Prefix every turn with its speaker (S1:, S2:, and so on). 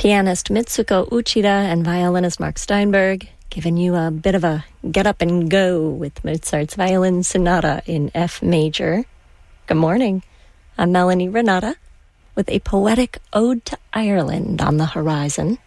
S1: pianist Mitsuko Uchida and violinist Mark Steinberg, giving you a bit of a get up and go with Mozart's Violin Sonata in F major. Good morning. I'm Melanie Renata with a poetic ode to Ireland on the horizon.